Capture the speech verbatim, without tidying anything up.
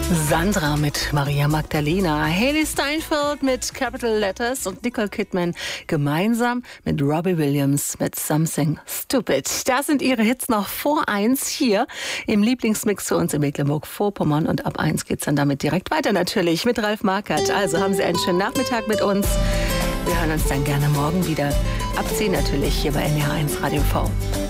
Sandra mit Maria Magdalena, Hailee Steinfeld mit Capital Letters und Nicole Kidman gemeinsam mit Robbie Williams mit Something Stupid. Das sind ihre Hits noch vor eins hier im Lieblingsmix für uns in Mecklenburg-Vorpommern. Und ab eins geht's dann damit direkt weiter natürlich mit Ralf Markert. Also haben Sie einen schönen Nachmittag mit uns. Wir hören uns dann gerne morgen wieder. Ab zehn natürlich hier bei N D R eins Radio V.